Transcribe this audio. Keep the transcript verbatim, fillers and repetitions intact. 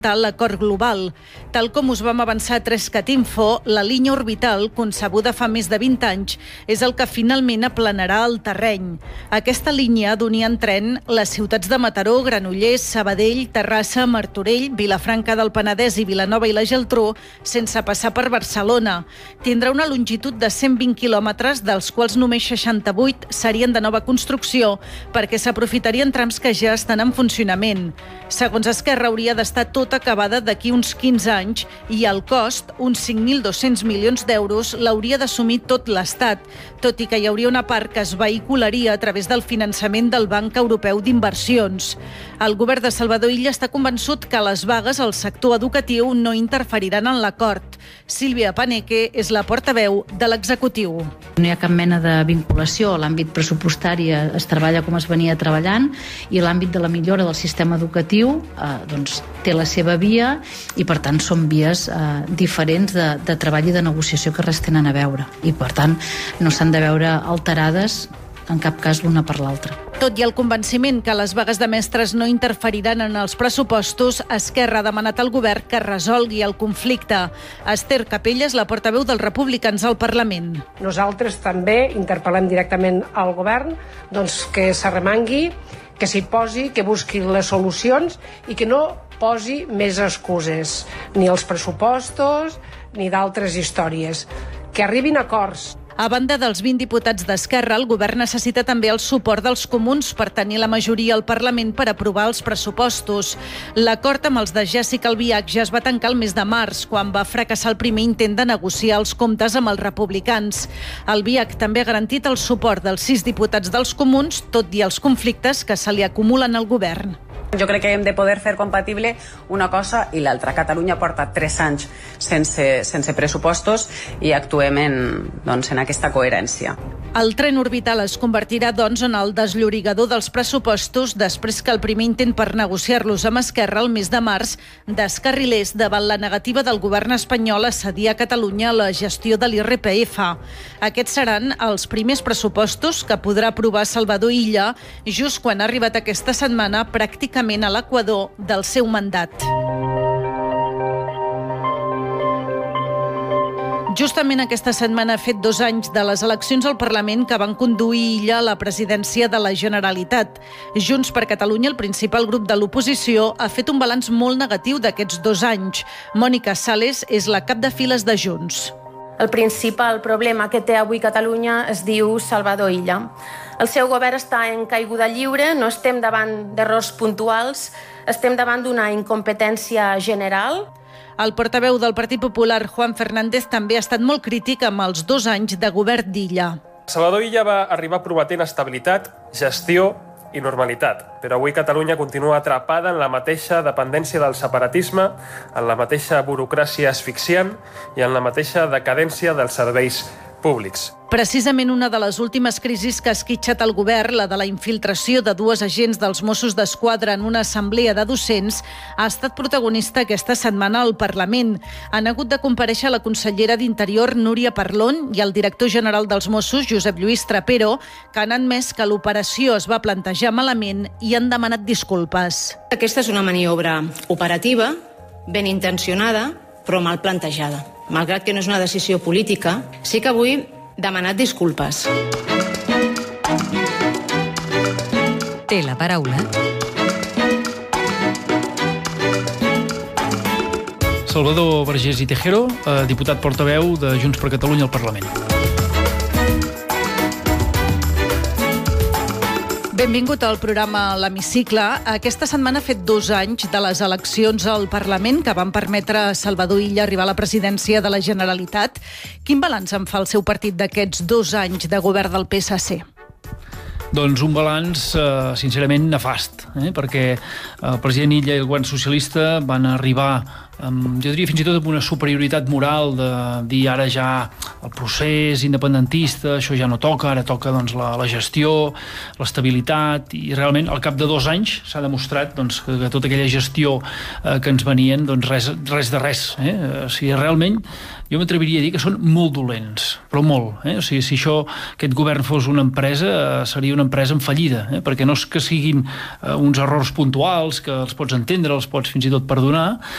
l'acord global. Tal com us vam avançar a Trescat Info, la línia orbital, concebuda fa més de vint anys, és el que finalment aplanarà el terreny. Aquesta línia d'unir en tren les ciutats de Mataró, Granollers, Sabadell, Terrassa, Martorell, Vilafranca del Penedès i Vilanova i la Geltrú, sense passar per Barcelona. Tindrà una longitud de cent vint quilòmetres, dels quals només seixanta-vuit serien de nova construcció, perquè s'aprofitarien trams que ja estan en funcionament. Segons Esquerra, hauria d'estar tot acabada d'aquí uns quinze anys i el cost, uns cinc mil dos-cents milions d'euros, l'hauria d'assumir tot l'Estat, tot i que hi hauria una part que es vehicularia a través del finançament del Banc Europeu d'Inversions. El govern de Salvador Illa està convençut que les vagues al sector educatiu no interferiran en l'acord. Sílvia Paneque és la portaveu de l'executiu. No hi ha cap mena de vinculació. L'àmbit pressupostari es treballa com es venia treballant i l'àmbit de la millora del sistema educatiu eh, doncs, té la seva via i, per tant, són vies eh, diferents de, de treball i de negociació que res tenen a veure. I, per tant, no s'han de veure alterades en cap cas l'una per l'altra. Tot i el convenciment que les vagues de mestres no interferiran en els pressupostos, Esquerra ha demanat al govern que resolgui el conflicte. Esther Capelles, la portaveu dels republicans al Parlament. Nosaltres també interpel·lem directament al govern doncs, que s'arremangui, que s'hi posi, que busqui les solucions i que no posi més excuses, ni els pressupostos ni d'altres històries. Que arribin a acords. A banda dels vint diputats d'Esquerra, el govern necessita també el suport dels comuns per tenir la majoria al Parlament per aprovar els pressupostos. L'acord amb els de Jéssica Albiach ja es va tancar el mes de març, quan va fracassar el primer intent de negociar els comptes amb els republicans. Albiach també ha garantit el suport dels sis diputats dels comuns, tot i els conflictes que se li acumulen al govern. Jo crec que hem de poder fer compatible una cosa i l'altra. Catalunya porta tres anys sense, sense pressupostos i actuem en, doncs, en aquesta coherència. El tren orbital es convertirà, doncs, en el desllorigador dels pressupostos després que el primer intent per negociar-los amb Esquerra el mes de març descarrilés davant la negativa del govern espanyol a cedir a Catalunya la gestió de l'I R P F. Aquests seran els primers pressupostos que podrà aprovar Salvador Illa just quan ha arribat aquesta setmana pràcticament a l'equador del seu mandat. Justament aquesta setmana ha fet dos anys de les eleccions al Parlament que van conduir Illa a la presidència de la Generalitat. Junts per Catalunya, el principal grup de l'oposició, ha fet un balanç molt negatiu d'aquests dos anys. Mònica Sales és la cap de files de Junts. El principal problema que té avui Catalunya es diu Salvador Illa. El seu govern està en caiguda lliure, no estem davant d'errors puntuals, estem davant d'una incompetència general. El portaveu del Partit Popular, Juan Fernández, també ha estat molt crític amb els dos anys de govern d'Illa. Salvador Illa va arribar prometent estabilitat, gestió i normalitat, però avui Catalunya continua atrapada en la mateixa dependència del separatisme, en la mateixa burocràcia asfixiant i en la mateixa decadència dels serveis públics. Precisament una de les últimes crisis que ha esquitxat el govern, la de la infiltració de dues agents dels Mossos d'Esquadra en una assemblea de docents, ha estat protagonista aquesta setmana al Parlament. Han hagut de comparèixer la consellera d'Interior, Núria Parlon, i el director general dels Mossos, Josep Lluís Trapero, que han admès que l'operació es va plantejar malament i han demanat disculpes. Aquesta és una maniobra operativa, ben intencionada, però mal plantejada. Malgrat que no és una decisió política, sí que vull demanar disculpes. Té la paraula Salvador Vergés i Tejero, eh, diputat portaveu de Junts per Catalunya al Parlament. Benvingut al programa L'Hemicicle. Aquesta setmana ha fet dos anys de les eleccions al Parlament que van permetre a Salvador Illa arribar a la presidència de la Generalitat. Quin balanç en fa el seu partit d'aquests dos anys de govern del P S C? Doncs un balanç, eh, sincerament, nefast, eh? perquè el president Illa i el govern socialista van arribar amb, jo diria fins i tot amb una superioritat moral de dir ara ja el procés independentista, això ja no toca, ara toca doncs, la, la gestió, l'estabilitat, i realment al cap de dos anys s'ha demostrat doncs, que, que tota aquella gestió eh, que ens venien, doncs res, res de res. Eh? O sigui, realment jo m'atreviria a dir que són molt dolents, però molt. Eh? O sigui, si això, aquest govern fos una empresa, eh, seria una empresa en fallida, eh? perquè no és que siguin eh, uns errors puntuals que els pots entendre, els pots fins i tot perdonar,